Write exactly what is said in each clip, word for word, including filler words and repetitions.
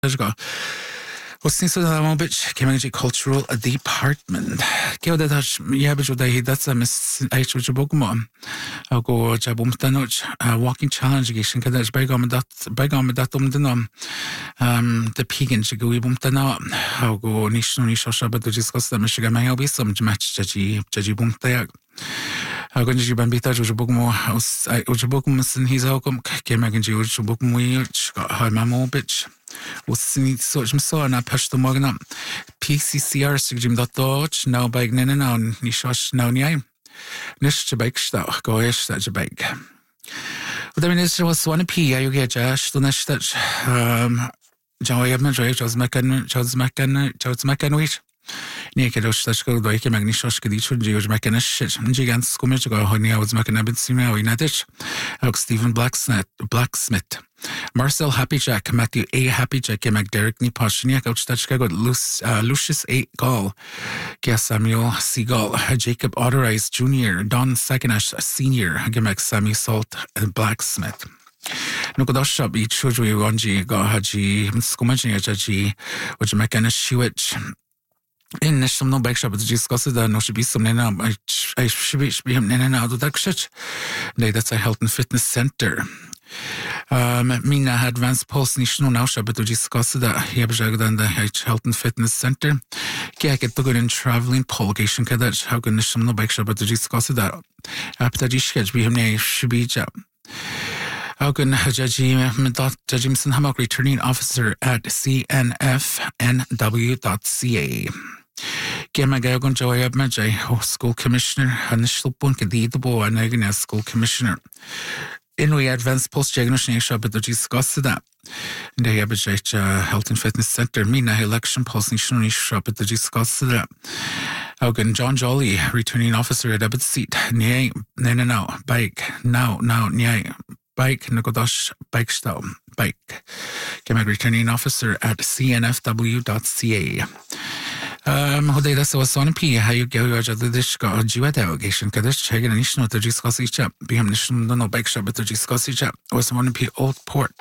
go. What's this a bit Cambridge Cultural Department? Kêu đây là yeah, but đây that's a miss H which book mom. I'll go jabum tanoch walking challenge gishin kada bag on that bag on that um the um the pigin to go bum tana. I'll go nishno nisho but to discuss the Michigan may be some match jaji jaji bum tayag. I'll go to Bambita which book more house which book in his outcome came again to which book more her mamo bitch. Was such so na push the morgan P C C R sigjim dot dodge now bag nene now nishosh now nyai nish to bake stau go ish that to bake. But I mean it was one P I get Josh the nish that um Joey Edmund Charles Macan Charles Macan Charles Macan wheat. Niekiedoś też go do jakiej magniszowski liczył, gdzie już mekane shit. Gigant skumieć go honey, I was mekane bit simia i nadich. Alex Stephen Blacksmith, Blacksmith. Marcel Happy Jack, Matthew A. Happy Jack, Mac Derek ni Pashniak, Outstachka got Lucius A. Gall, Gia Samuel C. Gall, Jacob Otterize Junior, Don Saganash Senior, Gemek Sammy Salt Blacksmith. No go dash up each should we wanji go haji skumaji jaji, which mekane shiwich. In some no bike shop, but discuss it. No, should be some nana. I I should be be him nana out of that shit. Nay, that's a health and fitness center. Um, Mina had advanced pulse national now shop, but to discuss that he have done the health and fitness center. Get get to go in traveling polgation. That how can some no bike shop, but to discuss that. After this sketch, be him nay should be job. How can Jajimson Hammock returning officer at C N F N W dot C A. Gemagagon Joy Abmajay, school commissioner, initial point the boy and again school commissioner. In we advanced post diagnosis shop at the discuss that. They have a health and fitness center, Mina election post national shop at the discuss that. Hogan John Jolly, returning officer at Abbott seat, nay, nay, no, no, bike, now, now, nay. Bike, Nagodash Bike Stow, Bike. Came a returning officer at C N F W dot C A. Um, Hoday that's was on P. How you go to the dish got a Jewett allegation. Kadish Chagan and Ishno to discuss each up. Be him no bike shop, but to discuss each up. Was one P Old Port.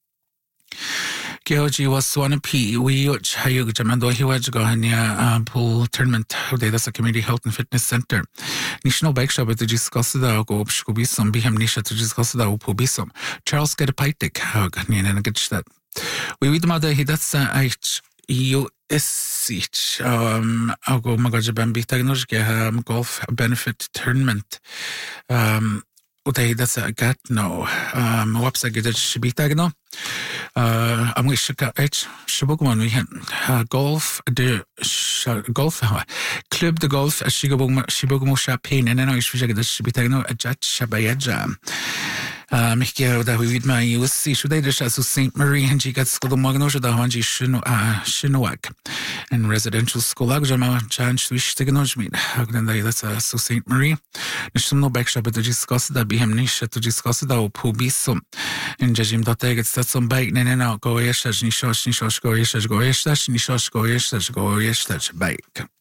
Georgie was one P. We how you Jamando he was going near pool tournament. Hoday that's a community health and fitness center. National bike shop to discuss the go up Shkubisum, be him Nisha to discuss the Upubisum. Charles get a pitic, hug, and get that. We read mother, he that's H U S H. Um, I'll go Magajabambi Tagnosh, golf benefit tournament. Um, Uday that's a gat no. Um, website get it should be tagno. Uh, I'm going to H. Shibogman, we had golf, the golf club, the golf, a Shibogmo Champagne, and then I wish I could be taken a Jat Shabayajam. Um, here that we read my U S C, should I just as Saint Marie and she got school Magnoja, the Hanji Shinowak and residential school. Agjama, Jan Swish Teganojmid, Hagdan, that's a Saint Marie. There's no back shop to discuss that be him Nisha to discuss that or Pubisum and Jajim Doteg, it's that some bike, and out go yesh, Nishosh, Nishosh, go yesh, go yesh, Nishosh, go yesh, go yesh, bike.